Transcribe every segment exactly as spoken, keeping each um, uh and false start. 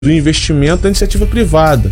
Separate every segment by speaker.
Speaker 1: do investimento da iniciativa privada.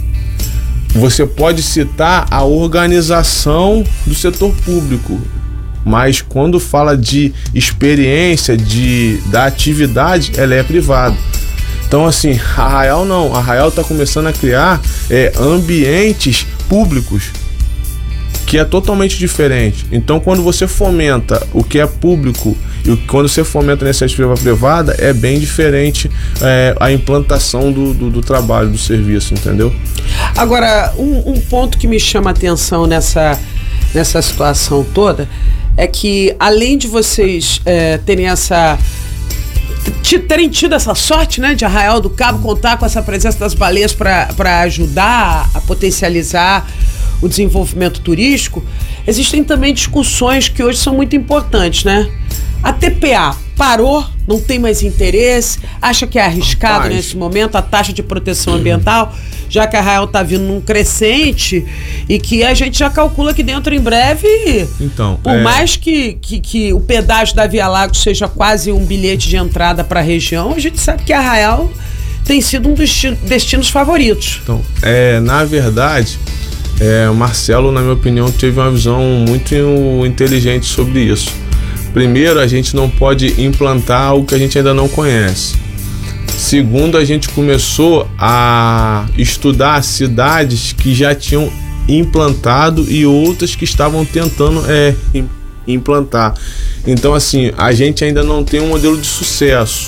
Speaker 1: Você pode citar a organização do setor público, mas quando fala de experiência, de, da atividade, ela é privada. Então, assim, a Arraial não. A Arraial está começando a criar é, ambientes públicos, que é totalmente diferente. Então, quando você fomenta o que é público e quando você fomenta a iniciativa privada, é bem diferente é, a implantação do, do, do trabalho, do serviço, entendeu?
Speaker 2: Agora, um, um ponto que me chama a atenção nessa, nessa situação toda é que, além de vocês é, terem essa... terem tido essa sorte, né, de Arraial do Cabo contar com essa presença das baleias para ajudar a potencializar o desenvolvimento turístico, existem também discussões que hoje são muito importantes, né? A T P A parou, não tem mais interesse, acha que é arriscado
Speaker 1: Rapaz.
Speaker 2: nesse momento a taxa de proteção ambiental, já que a Arraial está vindo num crescente e que a gente já calcula que dentro em breve,
Speaker 1: então,
Speaker 2: por
Speaker 1: é...
Speaker 2: mais que, que, que o pedágio da Via Lagos seja quase um bilhete de entrada para a região, a gente sabe que a Arraial tem sido um dos destinos favoritos.
Speaker 1: Então, é, na verdade, é, o Marcelo, na minha opinião, teve uma visão muito inteligente sobre isso. Primeiro, a gente não pode implantar algo que a gente ainda não conhece. Segundo, a gente começou a estudar cidades que já tinham implantado e outras que estavam tentando é, implantar. Então, assim, a gente ainda não tem um modelo de sucesso.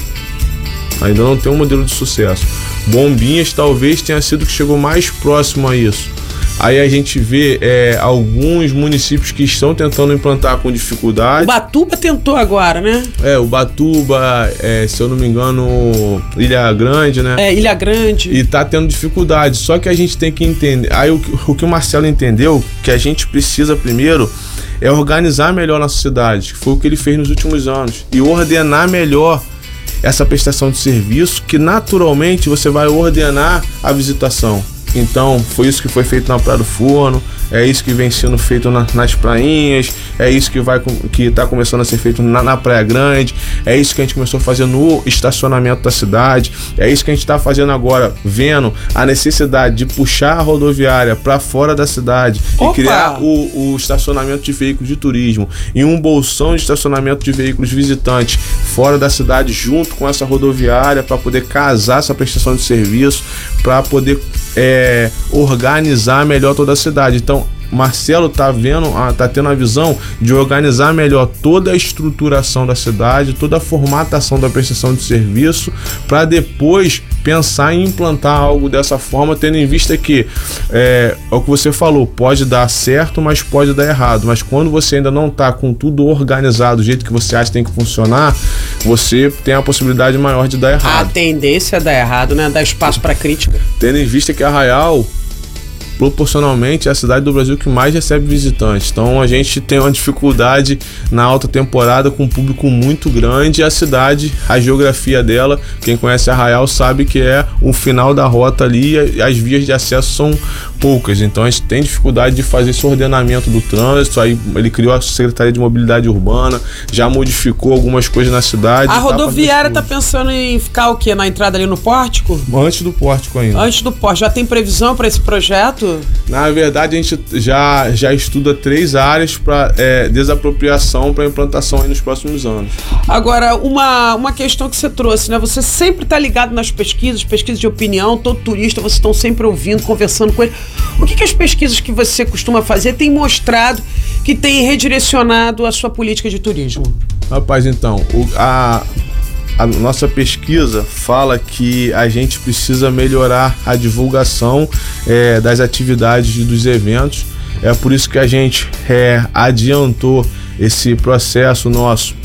Speaker 1: Ainda não tem um modelo de sucesso. Bombinhas talvez tenha sido que chegou mais próximo a isso. Aí a gente vê é, alguns municípios que estão tentando implantar com dificuldade.
Speaker 2: Ubatuba tentou agora, né?
Speaker 1: É, Ubatuba, é, se eu não me engano, Ilha Grande, né?
Speaker 2: É, Ilha Grande.
Speaker 1: E tá tendo dificuldade. Só que a gente tem que entender. Aí o, o que o Marcelo entendeu, que a gente precisa primeiro é organizar melhor nossa cidade, que foi o que ele fez nos últimos anos. E ordenar melhor essa prestação de serviço, que naturalmente você vai ordenar a visitação. Então, foi isso que foi feito na Praia do Forno, é isso que vem sendo feito na, nas prainhas, é isso que vai que está começando a ser feito na, na Praia Grande, é isso que a gente começou a fazer no estacionamento da cidade, é isso que a gente está fazendo agora, vendo a necessidade de puxar a rodoviária para fora da cidade. Opa! E criar o, o estacionamento de veículos de turismo e um bolsão de estacionamento de veículos visitantes fora da cidade junto com essa rodoviária para poder casar essa prestação de serviço, para poder é, organizar melhor toda a cidade. Então, Marcelo tá vendo, tá tendo a visão de organizar melhor toda a estruturação da cidade, toda a formatação da prestação de serviço, para depois pensar em implantar algo dessa forma, tendo em vista que é, é o que você falou, pode dar certo, mas pode dar errado. Mas quando você ainda não tá com tudo organizado do jeito que você acha que tem que funcionar, você tem a possibilidade maior de dar errado.
Speaker 2: A tendência é dar errado, né? Dar espaço para crítica.
Speaker 1: Tendo em vista que a Arraial, proporcionalmente, é a cidade do Brasil que mais recebe visitantes. Então a gente tem uma dificuldade na alta temporada com um público muito grande, e a cidade, a geografia dela, quem conhece Arraial sabe que é o final da rota ali e as vias de acesso são poucas. Então a gente tem dificuldade de fazer esse ordenamento do trânsito. Aí ele criou a Secretaria de Mobilidade Urbana, já modificou algumas coisas na cidade.
Speaker 2: A rodoviária tá pensando em ficar o quê? Na entrada ali no pórtico?
Speaker 1: Antes do pórtico ainda.
Speaker 2: Antes do pórtico. Já tem previsão para esse projeto?
Speaker 1: Na verdade, a gente já, já estuda três áreas para é, desapropriação para implantação aí nos próximos anos.
Speaker 2: Agora, uma, uma questão que você trouxe, né? Você sempre está ligado nas pesquisas, pesquisas de opinião, todo turista, vocês estão sempre ouvindo, conversando com ele. O que, que as pesquisas que você costuma fazer têm mostrado que tem redirecionado a sua política de turismo?
Speaker 1: Rapaz, então, o, a... A nossa pesquisa fala que a gente precisa melhorar a divulgação é, das atividades e dos eventos. É por isso que a gente é, adiantou esse processo nosso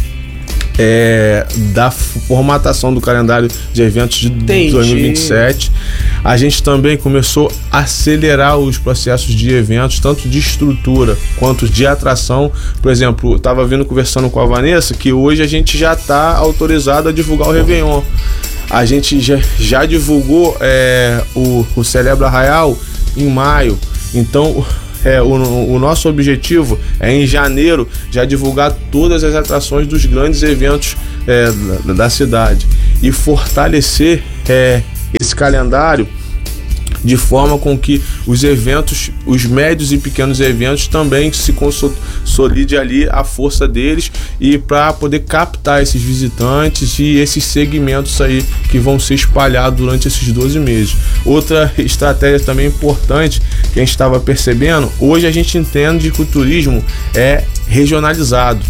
Speaker 1: é, da formatação do calendário de eventos de
Speaker 2: Entendi.
Speaker 1: dois mil e vinte e sete. A gente também começou a acelerar os processos de eventos, tanto de estrutura quanto de atração. Por exemplo, eu estava vindo conversando com a Vanessa que hoje a gente já está autorizado a divulgar o Réveillon. A gente já, já divulgou é, o, o Celebra Arraial em maio. Então, É, o, o nosso objetivo é em janeiro já divulgar todas as atrações dos grandes eventos é, da, da cidade e fortalecer é, esse calendário de forma com que os eventos, os médios e pequenos eventos também se consolide ali a força deles e para poder captar esses visitantes e esses segmentos aí que vão ser espalhados durante esses doze meses. Outra estratégia também importante que a gente estava percebendo, hoje a gente entende que o turismo é regionalizado.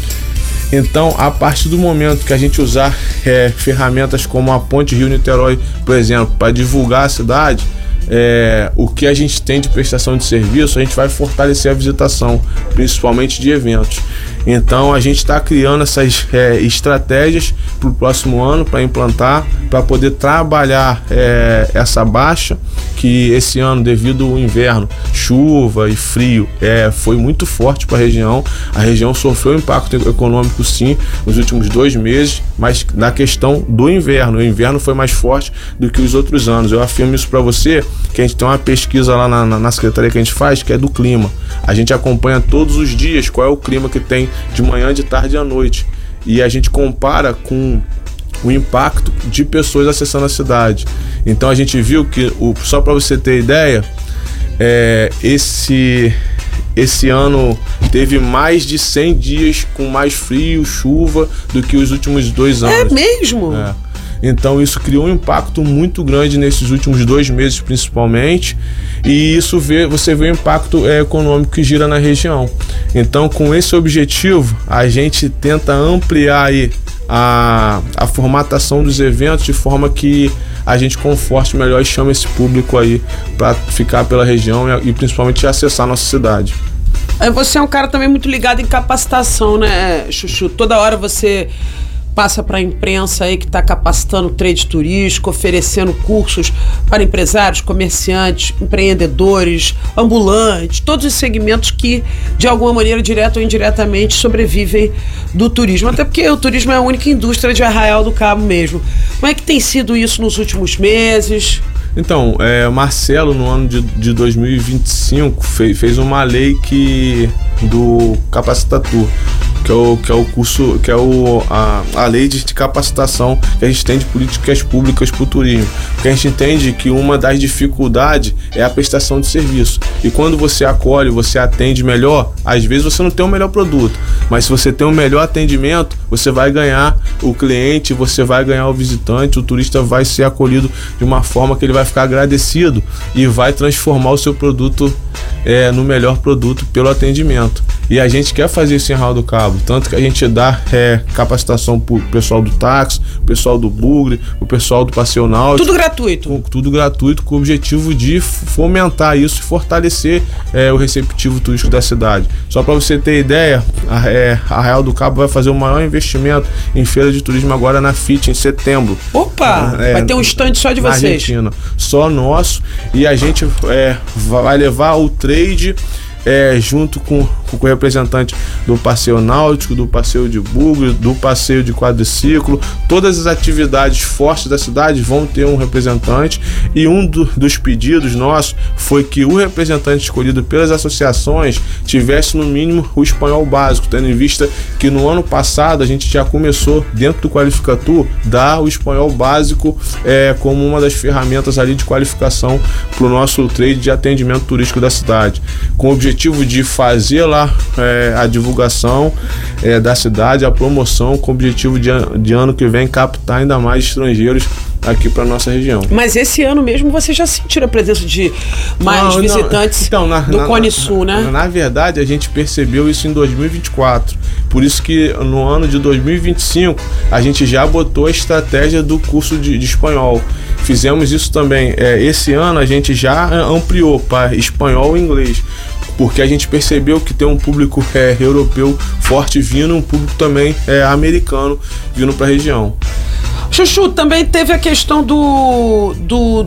Speaker 1: Então, a partir do momento que a gente usar é, ferramentas como a Ponte Rio-Niterói, por exemplo, para divulgar a cidade, é, o que a gente tem de prestação de serviço, a gente vai fortalecer a visitação, principalmente de eventos. Então, a gente está criando essas é, estratégias para o próximo ano, para implantar, para poder trabalhar é, essa baixa, que esse ano, devido ao inverno, chuva e frio, é, foi muito forte para a região. A região sofreu impacto econômico, sim, nos últimos dois meses, mas na questão do inverno, o inverno foi mais forte do que os outros anos. Eu afirmo isso para você, que a gente tem uma pesquisa lá na, na secretaria que a gente faz, que é do clima. A gente acompanha todos os dias qual é o clima que tem de manhã, de tarde e à noite. E a gente compara com o impacto de pessoas acessando a cidade. Então a gente viu que, o, só para você ter ideia, é, esse, esse ano teve mais de cem dias com mais frio, chuva, do que os últimos dois anos.
Speaker 2: É mesmo?
Speaker 1: É. Então isso criou um impacto muito grande nesses últimos dois meses, principalmente, e isso vê, você vê o impacto é, econômico que gira na região. Então, com esse objetivo, a gente tenta ampliar aí a, a formatação dos eventos de forma que a gente conforte melhor e chame esse público aí para ficar pela região e, e principalmente acessar a nossa cidade.
Speaker 2: Você é um cara também muito ligado em capacitação, né, Chuchu? Toda hora você passa para a imprensa aí que está capacitando o trade turístico, oferecendo cursos para empresários, comerciantes, empreendedores, ambulantes, todos os segmentos que, de alguma maneira, direta ou indiretamente, sobrevivem do turismo. Até porque o turismo é a única indústria de Arraial do Cabo mesmo. Como é que tem sido isso nos últimos meses?
Speaker 1: Então, é, Marcelo, no ano de, de dois mil e vinte e cinco, fez, fez uma lei que, do Capacitatur, que é o, que é o curso, que é o, a, a lei de capacitação que a gente tem de políticas públicas para o turismo. Porque a gente entende que uma das dificuldades é a prestação de serviço. E quando você acolhe, você atende melhor, às vezes você não tem o melhor produto, mas se você tem o melhor atendimento, você vai ganhar o cliente, você vai ganhar o visitante, o turista vai ser acolhido de uma forma que ele vai ficar agradecido e vai transformar o seu produto é, no melhor produto pelo atendimento. E a gente quer fazer isso em Arraial do Cabo, tanto que a gente dá é, capacitação pro pessoal do táxi, o pessoal do bugre, o pessoal do passeio náutico.
Speaker 2: Tudo gratuito.
Speaker 1: Com, tudo gratuito, com o objetivo de fomentar isso e fortalecer é, o receptivo turístico da cidade. Só para você ter ideia, a, é, a Arraial do Cabo vai fazer o maior investimento em feira de turismo agora na F I T, em setembro.
Speaker 2: Opa! É, vai ter um stand só de
Speaker 1: na
Speaker 2: vocês.
Speaker 1: Argentina, só nosso, e a gente é, vai levar o trade É, junto com, com o representante do passeio náutico, do passeio de bugre, do passeio de quadriciclo. Todas as atividades fortes da cidade vão ter um representante, e um do, dos pedidos nossos foi que o representante escolhido pelas associações tivesse no mínimo o espanhol básico, tendo em vista que no ano passado a gente já começou dentro do Qualificatur dar o espanhol básico é, como uma das ferramentas ali de qualificação para o nosso trade de atendimento turístico da cidade, com o objetivo de fazer lá é, a divulgação é, da cidade, a promoção, com o objetivo de, de ano que vem captar ainda mais estrangeiros aqui para nossa região.
Speaker 2: Mas esse ano mesmo você já sentiu a presença de mais não, visitantes não. Então, na, do na, Cone Sul,
Speaker 1: na,
Speaker 2: né?
Speaker 1: Na verdade, a gente percebeu isso em dois mil e vinte e quatro. Por isso que no ano de dois mil e vinte e cinco a gente já botou a estratégia do curso de, de espanhol. Fizemos isso também. É, esse ano a gente já ampliou para espanhol e inglês, porque a gente percebeu que tem um público é, europeu forte vindo, um público também é, americano vindo para a região.
Speaker 2: Chuchu, também teve a questão do, do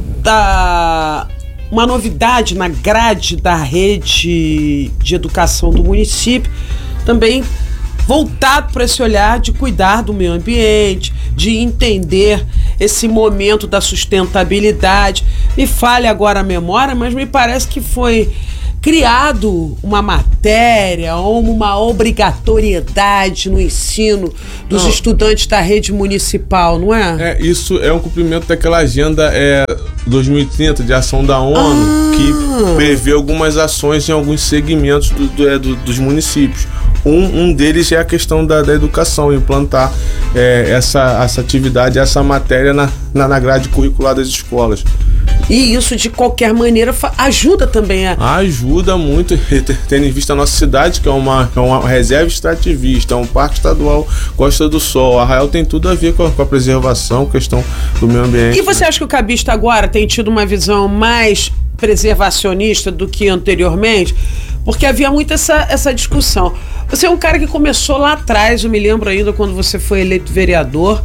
Speaker 2: da uma novidade na grade da rede de educação do município, também voltado para esse olhar de cuidar do meio ambiente, de entender esse momento da sustentabilidade. Me falha agora a memória, mas me parece que foi criado uma matéria ou uma obrigatoriedade no ensino dos não. estudantes da rede municipal, não é?
Speaker 1: É, isso é um cumprimento daquela agenda é, dois mil e trinta de ação da ONU, ah. que prevê algumas ações em alguns segmentos do, do, é, do, dos municípios. Um, um deles é a questão da, da educação, implantar é, essa, essa atividade, essa matéria na, na, na grade curricular das escolas.
Speaker 2: E isso, de qualquer maneira, ajuda também a...
Speaker 1: Ajuda muito, tendo em vista a nossa cidade, que é uma, é uma reserva extrativista, é um parque estadual Costa do Sol. Arraial tem tudo a ver com a, com a preservação, questão do meio ambiente.
Speaker 2: E você acha que o cabista agora tem tido uma visão mais preservacionista do que anteriormente? Porque havia muito essa, essa discussão. Você é um cara que começou lá atrás, eu me lembro ainda quando você foi eleito vereador,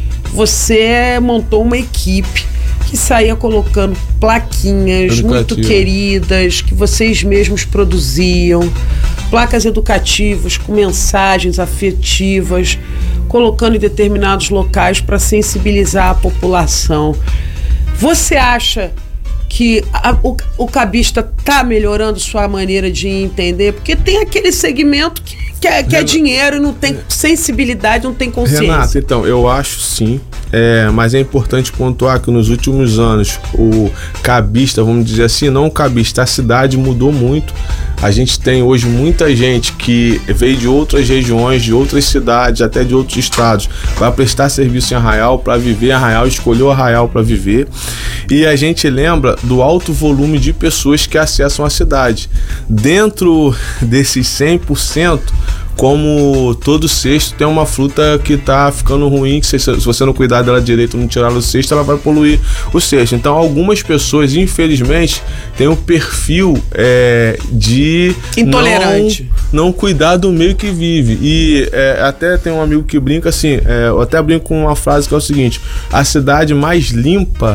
Speaker 2: você montou uma equipe que saía colocando plaquinhas educativo. Muito queridas, que vocês mesmos produziam, placas educativas com mensagens afetivas, colocando em determinados locais para sensibilizar a população. Você acha que a, o, o cabista está melhorando sua maneira de entender? Porque tem aquele segmento que, que, é, que é dinheiro e não tem sensibilidade, não tem consciência.
Speaker 1: Renato, então, eu acho sim, é, mas é importante pontuar que nos últimos anos o cabista, vamos dizer assim, não o cabista, a cidade mudou muito. A gente tem hoje muita gente que veio de outras regiões, de outras cidades, até de outros estados, para prestar serviço em Arraial, para viver em Arraial, escolheu Arraial para viver. E a gente lembra do alto volume de pessoas que acessam a cidade. Dentro desses cem por cento, como todo cesto tem uma fruta que tá ficando ruim, que se, se você não cuidar dela direito, não tirar do cesto, ela vai poluir o cesto. Então algumas pessoas, infelizmente, têm um perfil é, de
Speaker 2: intolerante,
Speaker 1: não, não cuidar do meio que vive. E é, até tem um amigo que brinca assim, é, eu até brinco com uma frase que é o seguinte: a cidade mais limpa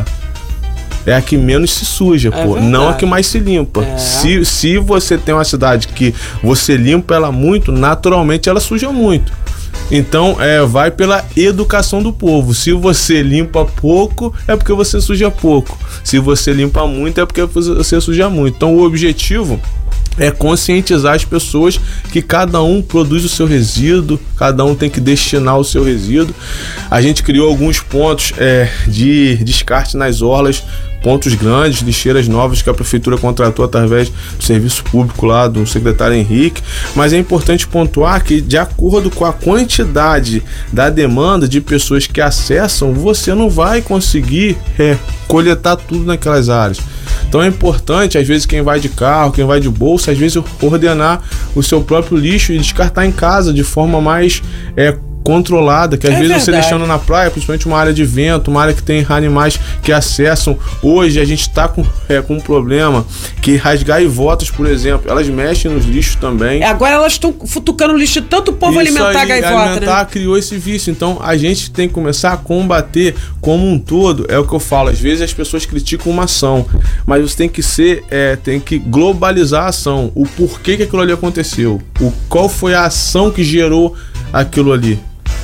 Speaker 1: é a que menos se suja, é pô, verdade. Não a que mais se limpa. É. Se, se você tem uma cidade que você limpa ela muito, naturalmente ela suja muito. Então, é, vai pela educação do povo. Se você limpa pouco, é porque você suja pouco. Se você limpa muito, é porque você suja muito. Então, o objetivo é conscientizar as pessoas que cada um produz o seu resíduo, cada um tem que destinar o seu resíduo. A gente criou alguns pontos é, de descarte nas orlas, pontos grandes, lixeiras novas que a prefeitura contratou através do serviço público lá do secretário Henrique, mas é importante pontuar que, de acordo com a quantidade da demanda de pessoas que acessam, você não vai conseguir é, coletar tudo naquelas áreas. Então é importante, às vezes, quem vai de carro, quem vai de bolsa, às vezes ordenar o seu próprio lixo e descartar em casa de forma mais é, controlada, que às é vezes verdade. Você deixando na praia, principalmente uma área de vento, uma área que tem animais que acessam. Hoje a gente está com, é, com um problema que as gaivotas, por exemplo, elas mexem nos lixos também.
Speaker 2: Agora elas estão futucando lixo de tanto povo Isso alimentar aí, a gaivota,
Speaker 1: alimentar, né? Criou esse vício. Então a gente tem que começar a combater como um todo. É o que eu falo, às vezes as pessoas criticam uma ação, mas você tem que ser, é, tem que globalizar a ação. O porquê que aquilo ali aconteceu, o, qual foi a ação que gerou aquilo ali.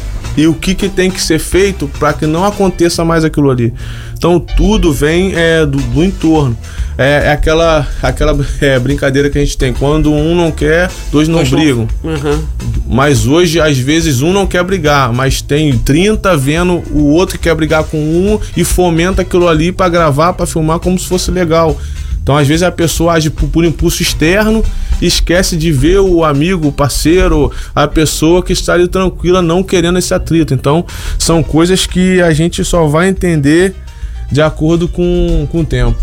Speaker 1: E o que, que tem que ser feito para que não aconteça mais aquilo ali. Então tudo vem é, do, do entorno. É, é aquela, aquela é, brincadeira que a gente tem. Quando um não quer, dois não brigam. Uhum. Mas hoje, às vezes, um não quer brigar, mas tem trinta vendo o outro que quer brigar com um e fomenta aquilo ali para gravar, para filmar como se fosse legal. Então, às vezes, a pessoa age por, por impulso externo e esquece de ver o amigo, o parceiro, a pessoa que está ali tranquila, não querendo esse atrito. Então, são coisas que a gente só vai entender de acordo com, com o tempo.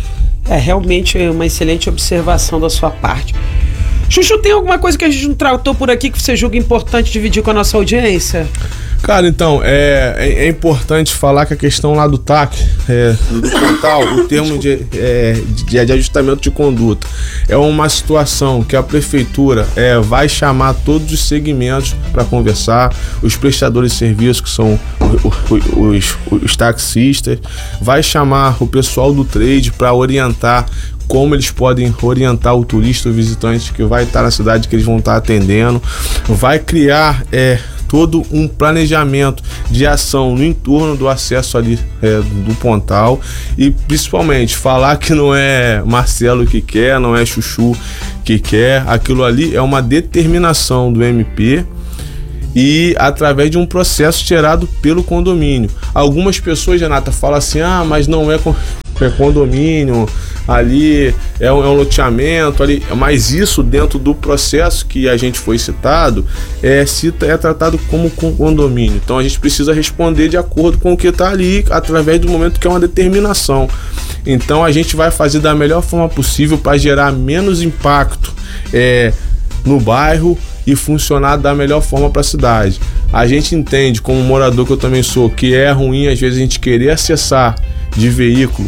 Speaker 2: É realmente uma excelente observação da sua parte. Chuchu, tem alguma coisa que a gente não tratou por aqui que você julga importante dividir com a nossa audiência?
Speaker 1: Cara, então, é, é, é importante falar que a questão lá do T A C, é, do, do portal, o termo de, é, de, de ajustamento de conduta, é uma situação que a prefeitura é, vai chamar todos os segmentos para conversar, os prestadores de serviço, que são os, os, os taxistas, vai chamar o pessoal do trade para orientar como eles podem orientar o turista, o visitante que vai estar na cidade, que eles vão estar atendendo, vai criar é, todo um planejamento de ação no entorno do acesso ali é, do Pontal, e principalmente falar que não é Marcelo que quer, não é Chuchu que quer, aquilo ali é uma determinação do M P e através de um processo gerado pelo condomínio. Algumas pessoas, Renata, falam assim, ah, mas não é, é condomínio, ali é um, é um loteamento, ali, mas isso dentro do processo que a gente foi citado, é, cita, é tratado como condomínio. Então a gente precisa responder de acordo com o que está ali, através do momento que é uma determinação. Então a gente vai fazer da melhor forma possível para gerar menos impacto é, no bairro e funcionar da melhor forma para a cidade. A gente entende, como morador que eu também sou, que é ruim às vezes a gente querer acessar de veículo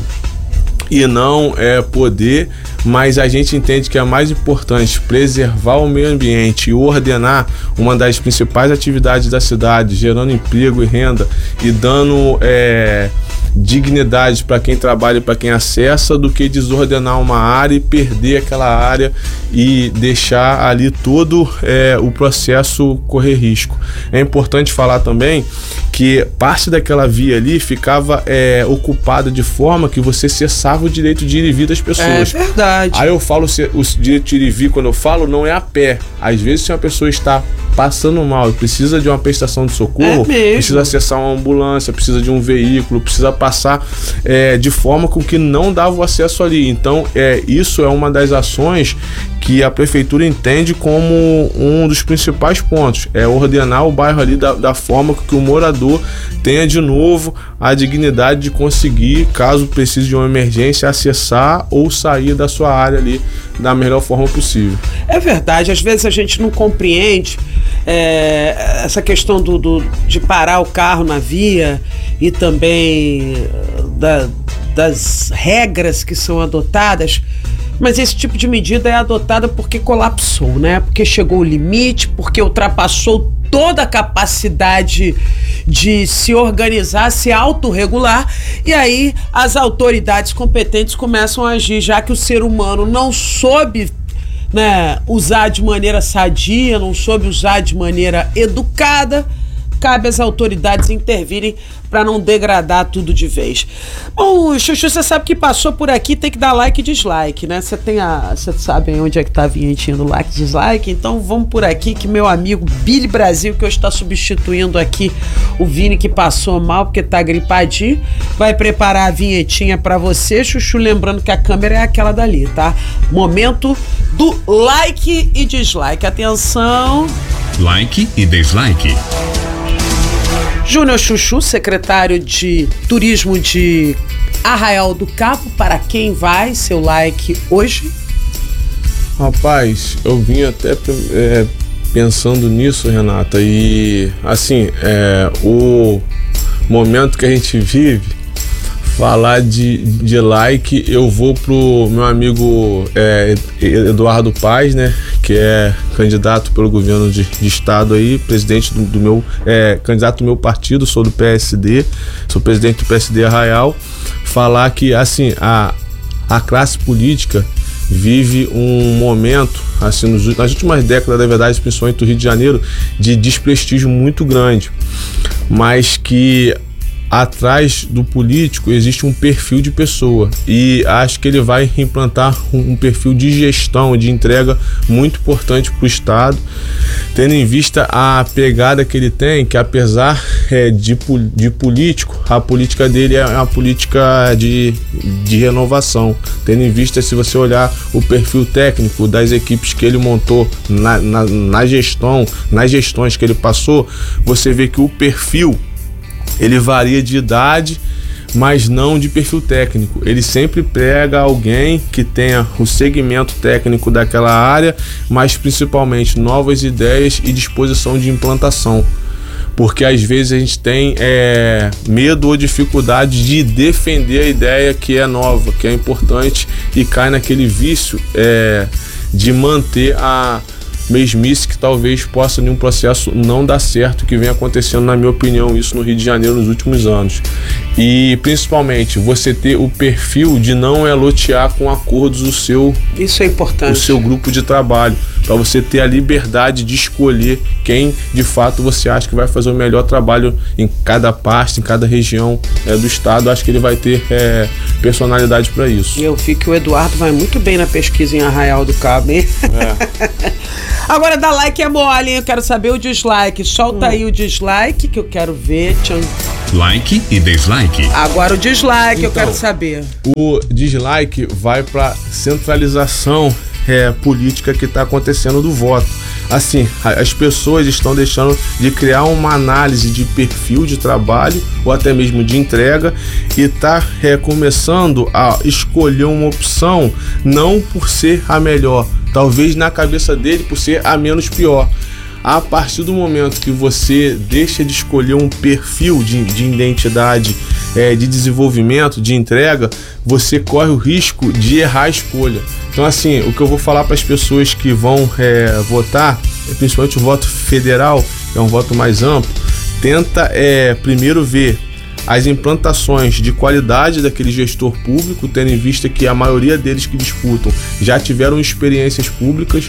Speaker 1: e não é poder, mas a gente entende que é mais importante preservar o meio ambiente e ordenar uma das principais atividades da cidade, gerando emprego e renda e dando é, dignidade para quem trabalha e para quem acessa, do que desordenar uma área e perder aquela área e deixar ali todo é, o processo correr risco. É importante falar também que parte daquela via ali ficava é, ocupada de forma que você cessava o direito de ir e vir das pessoas.
Speaker 2: É verdade.
Speaker 1: Aí eu falo, o direito de ir e vir, quando eu falo, não é a pé. Às vezes, se uma pessoa está passando mal e precisa de uma prestação de socorro,
Speaker 2: é
Speaker 1: precisa acessar uma ambulância, precisa de um veículo, precisa passar é, de forma com que não dava o acesso ali. Então, é, isso é uma das ações que a prefeitura entende como um dos principais pontos, é ordenar o bairro ali da, da forma que o morador tenha de novo a dignidade de conseguir, caso precise de uma emergência, acessar ou sair da sua área ali da melhor forma possível.
Speaker 2: É verdade, às vezes a gente não compreende é, essa questão do, do, de parar o carro na via e também da, das regras que são adotadas. Mas esse tipo de medida é adotada porque colapsou, né? Porque chegou o limite, porque ultrapassou toda a capacidade de se organizar, se autorregular, e aí as autoridades competentes começam a agir, já que o ser humano não soube, né, usar de maneira sadia, não soube usar de maneira educada. Cabe às autoridades intervirem para não degradar tudo de vez. Bom, Chuchu, você sabe que passou por aqui, tem que dar like e dislike, né? Você tem a, você sabe onde é que tá a vinhetinha do like e dislike? Então vamos por aqui que meu amigo Billy Brasil, que hoje está substituindo aqui o Vini, que passou mal porque tá gripadinho, vai preparar a vinhetinha para você, Chuchu, lembrando que a câmera é aquela dali, tá? Momento do like e dislike. Atenção.
Speaker 3: Like e dislike.
Speaker 2: Júnior Chuchu, secretário de Turismo de Arraial do Cabo, para quem vai seu like hoje?
Speaker 1: Rapaz, eu vim até é, pensando nisso, Renata, e assim, é, o momento que a gente vive, falar de, de like, eu vou pro meu amigo é, Eduardo Paz, né, que é candidato pelo governo de, de estado aí, presidente do, do meu, é, candidato do meu partido, sou do P S D, sou presidente do P S D Arraial, falar que, assim, a, a classe política vive um momento, assim, nos, nas últimas décadas, na verdade, principalmente no Rio de Janeiro, de desprestígio muito grande, mas que atrás do político existe um perfil de pessoa, e acho que ele vai implantar um, um perfil de gestão, de entrega muito importante para o Estado, tendo em vista a pegada que ele tem, que apesar é, de, de político, a política dele é uma política de, de renovação, tendo em vista, se você olhar o perfil técnico das equipes que ele montou na, na, na gestão, nas gestões que ele passou, você vê que o perfil ele varia de idade, mas não de perfil técnico. Ele sempre prega alguém que tenha o segmento técnico daquela área, mas principalmente novas ideias e disposição de implantação. Porque às vezes a gente tem é, medo ou dificuldade de defender a ideia que é nova, que é importante, e cai naquele vício é, de manter a mesmice que talvez possa em um processo não dar certo, que vem acontecendo, na minha opinião, isso no Rio de Janeiro nos últimos anos. E principalmente você ter o perfil de não é lotear com acordos o seu,
Speaker 2: isso é importante,
Speaker 1: o seu grupo de trabalho, para você ter a liberdade de escolher quem de fato você acha que vai fazer o melhor trabalho em cada parte, em cada região é, do estado. Acho que ele vai ter é, personalidade para isso.
Speaker 2: Eu vi que o Eduardo vai muito bem na pesquisa em Arraial do Cabo, hein? É. Agora dá like é mole, hein? Eu quero saber o dislike. Solta hum. aí o dislike que eu quero ver. Tchan.
Speaker 3: Like e dislike.
Speaker 2: Agora o dislike, então, eu quero saber.
Speaker 1: O dislike vai para centralização é, política que está acontecendo do voto. Assim, as pessoas estão deixando de criar uma análise de perfil de trabalho ou até mesmo de entrega e está é, começando a escolher uma opção não por ser a melhor, talvez na cabeça dele por ser a menos pior. A partir do momento que você deixa de escolher um perfil de, de identidade, é, de desenvolvimento, de entrega, você corre o risco de errar a escolha. Então, assim, o que eu vou falar para as pessoas que vão é, votar, principalmente o voto federal, que é um voto mais amplo, tenta é, primeiro ver as implantações de qualidade daquele gestor público, tendo em vista que a maioria deles que disputam já tiveram experiências públicas,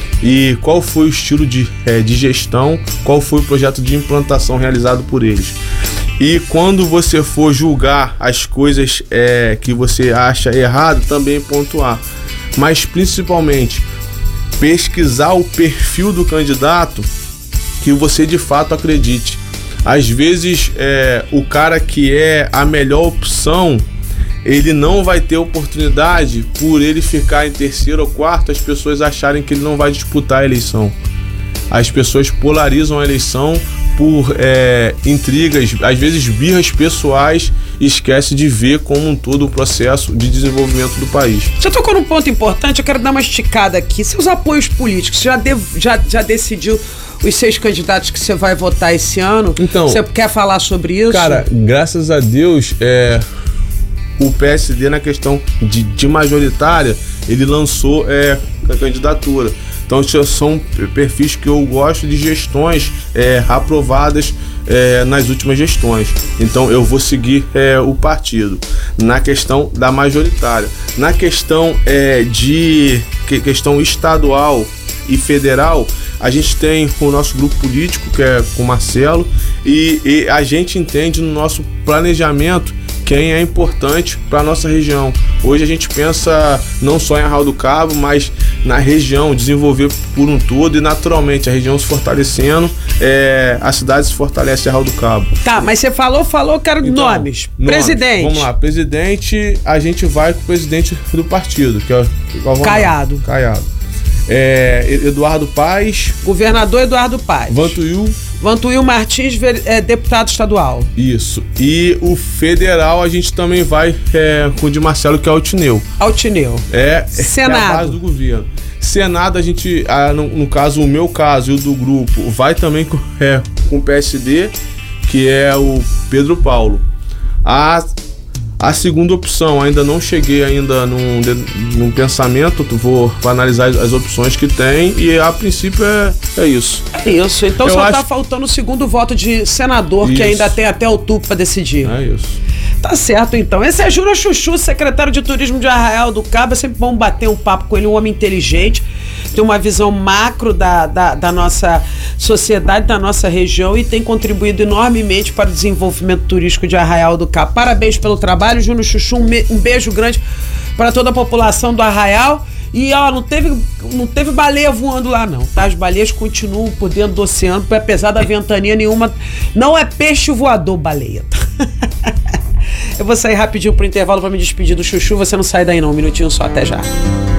Speaker 1: e qual foi o estilo de, é, de gestão, qual foi o projeto de implantação realizado por eles. E quando você for julgar as coisas é, que você acha errado, também pontuar. Mas principalmente pesquisar o perfil do candidato que você de fato acredite. Às vezes é, o cara que é a melhor opção, ele não vai ter oportunidade por ele ficar em terceiro ou quarto, as pessoas acharem que ele não vai disputar a eleição. As pessoas polarizam a eleição por é, intrigas, às vezes birras pessoais, e esquece de ver como um todo o processo de desenvolvimento do país.
Speaker 2: Você tocou num ponto importante, eu quero dar uma esticada aqui. Seus apoios políticos, você já, de, já, já decidiu os seis candidatos que você vai votar esse ano?
Speaker 1: Então,
Speaker 2: você quer falar sobre isso?
Speaker 1: Cara, graças a Deus, é... o P S D na questão de, de majoritária, ele lançou é, a candidatura. Então são perfis que eu gosto de gestões é, aprovadas é, nas últimas gestões. Então eu vou seguir é, o partido na questão da majoritária. Na questão é, de que, questão estadual e federal, a gente tem o nosso grupo político, que é com o Marcelo, e, e a gente entende no nosso planejamento quem é importante para a nossa região. Hoje a gente pensa não só em Arraial do Cabo, mas na região, desenvolver por um todo, e naturalmente a região se fortalecendo, é, a cidade se fortalece, Arraial do Cabo.
Speaker 2: Tá, mas você falou, falou, quero
Speaker 1: então,
Speaker 2: nomes.
Speaker 1: nomes.
Speaker 2: Presidente.
Speaker 1: Vamos lá, presidente, a gente vai com o presidente do partido, que é o
Speaker 2: Caiado.
Speaker 1: Caiado. É, Eduardo Paes.
Speaker 2: Governador Eduardo Paes.
Speaker 1: Vantuil.
Speaker 2: Vantuil Martins, é, deputado estadual.
Speaker 1: Isso. E o federal a gente também vai é, com o de Marcelo, que é Altineu.
Speaker 2: Altineu.
Speaker 1: É,
Speaker 2: Senado.
Speaker 1: É a base do governo. Senado, a gente, ah, no, no caso, o meu caso e o do grupo, vai também com, é, com o P S D, que é o Pedro Paulo. A, a segunda opção, ainda não cheguei ainda num, num pensamento, vou, vou analisar as, as opções que tem, e a princípio é, é isso.
Speaker 2: É isso, então
Speaker 1: Eu
Speaker 2: só
Speaker 1: acho...
Speaker 2: tá faltando o segundo voto de senador,
Speaker 1: isso.
Speaker 2: Que ainda tem até outubro para decidir.
Speaker 1: É isso.
Speaker 2: Tá certo, então. Esse é Júnior Chuchu, secretário de Turismo de Arraial do Cabo. É sempre bom bater um papo com ele, um homem inteligente, tem uma visão macro da, da, da nossa sociedade, da nossa região, e tem contribuído enormemente para o desenvolvimento turístico de Arraial do Cabo. Parabéns pelo trabalho, Júnior Chuchu. Um, me, um beijo grande para toda a população do Arraial. E ó, não teve, não teve baleia voando lá não, tá? As baleias continuam por dentro do oceano, apesar da ventania nenhuma. Não é peixe voador, baleia. Eu vou sair rapidinho pro intervalo para me despedir do Chuchu. Você não sai daí não, um minutinho só, até já.